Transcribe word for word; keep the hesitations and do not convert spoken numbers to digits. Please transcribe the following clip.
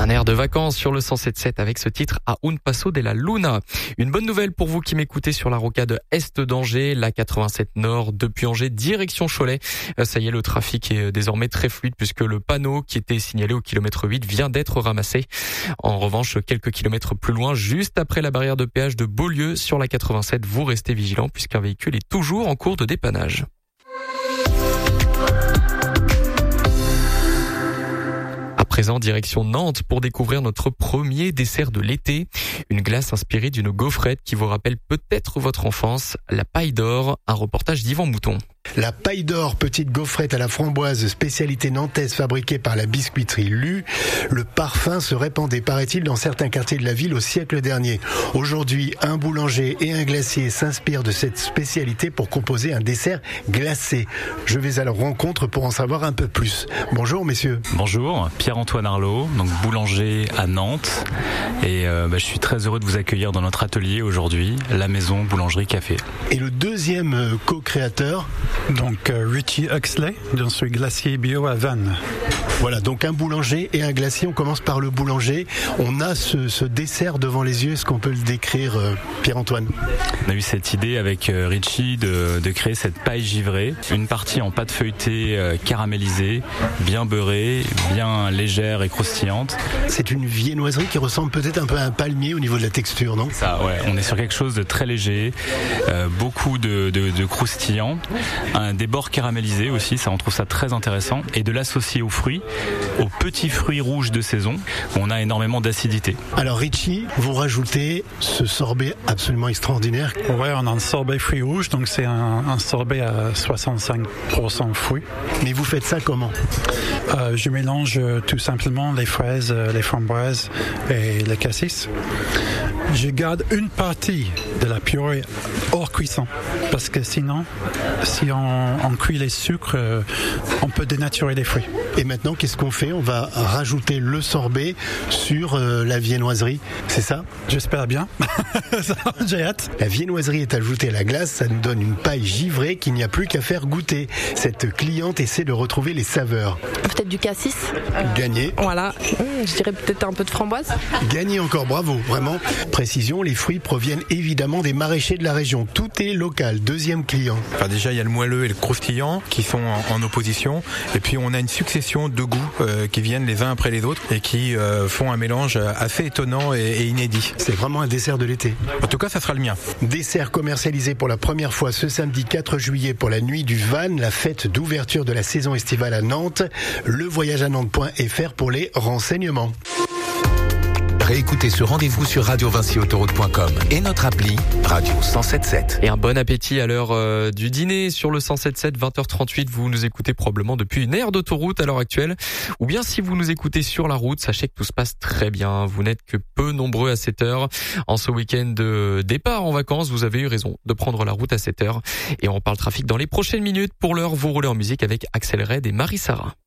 Un air de vacances sur le cent sept sept avec ce titre à Un Paso de la Luna. Une bonne nouvelle pour vous qui m'écoutez sur la rocade Est d'Angers, la quatre-vingt-sept Nord depuis Angers, direction Cholet. Ça y est, le trafic est désormais très fluide puisque le panneau qui était signalé au kilomètre huit vient d'être ramassé. En revanche, quelques kilomètres plus loin, juste après la barrière de péage de Beaulieu sur la quatre-vingt-sept, vous restez vigilant puisqu'un véhicule est toujours en cours de dépannage. À présent, direction Nantes pour découvrir notre premier dessert de l'été. Une glace inspirée d'une gaufrette qui vous rappelle peut-être votre enfance, la paille d'or, un reportage d'Yvan Mouton. La paille d'or, petite gaufrette à la framboise, spécialité nantaise fabriquée par la biscuiterie Lu. Le parfum se répandait, paraît-il, dans certains quartiers de la ville au siècle dernier. Aujourd'hui, un boulanger et un glacier s'inspirent de cette spécialité pour composer un dessert glacé. Je vais à leur rencontre pour en savoir un peu plus. Bonjour messieurs. Bonjour, Pierre-Antoine Arlot, donc boulanger à Nantes. Et euh, bah, je suis très heureux de vous accueillir dans notre atelier aujourd'hui, la maison Boulangerie Café. Et le deuxième euh, co-créateur ? Donc euh, Richie Huxley, je suis glacier bio à Vannes. Voilà, donc un boulanger et un glacier. On commence par le boulanger. On a ce, ce dessert devant les yeux. Est-ce qu'on peut le décrire, euh, Pierre-Antoine ? On a eu cette idée avec euh, Richie de, de créer cette paille givrée. Une partie en pâte feuilletée euh, caramélisée, bien beurrée, bien légère et croustillante. C'est une viennoiserie qui ressemble peut-être un peu à un palmier au niveau de la texture, non ? Ça, ouais. On est sur quelque chose de très léger, euh, beaucoup de, de, de croustillant. Un, des bords caramélisés aussi, ça on trouve ça très intéressant, et de l'associer aux fruits, aux petits fruits rouges de saison, où on a énormément d'acidité. Alors Richie, vous rajoutez ce sorbet absolument extraordinaire. Ouais, on a un sorbet fruits rouges, donc c'est un, un sorbet à soixante-cinq pour cent fruits. Mais vous faites ça comment ? euh, Je mélange tout simplement les fraises, les framboises et le cassis. Je garde une partie de la purée hors cuisson, parce que sinon, si on, on cuit les sucres, euh, on peut dénaturer les fruits. Et maintenant, qu'est-ce qu'on fait ? On va rajouter le sorbet sur euh, la viennoiserie, c'est ça ? J'espère bien. J'ai hâte. La viennoiserie est ajoutée à la glace, ça nous donne une paille givrée qu'il n'y a plus qu'à faire goûter. Cette cliente essaie de retrouver les saveurs. Peut-être du cassis. Gagné. Voilà, mmh, je dirais peut-être un peu de framboise. Gagné encore, bravo, vraiment. Précision, les fruits proviennent évidemment des maraîchers de la région. Tout est local. Deuxième client. Enfin, déjà, il y a le moelleux et le croustillant qui sont en, en opposition. Et puis, on a une succession de goûts euh, qui viennent les uns après les autres et qui euh, font un mélange assez étonnant et, et inédit. C'est vraiment un dessert de l'été. En tout cas, ça sera le mien. Dessert commercialisé pour la première fois ce samedi quatre juillet pour la nuit du Van, la fête d'ouverture de la saison estivale à Nantes. Le voyage à Nantes point F R pour les renseignements. Réécoutez ce rendez-vous sur radio vinci autoroute point com et notre appli Radio cent sept sept. Et un bon appétit à l'heure euh, du dîner sur le cent sept sept, vingt heures trente-huit. Vous nous écoutez probablement depuis une aire d'autoroute à l'heure actuelle. Ou bien si vous nous écoutez sur la route, sachez que tout se passe très bien. Vous n'êtes que peu nombreux à cette heure. En ce week-end de départ en vacances, vous avez eu raison de prendre la route à cette heure. Et on parle trafic dans les prochaines minutes. Pour l'heure, vous roulez en musique avec Axel Red et Marie Sarah.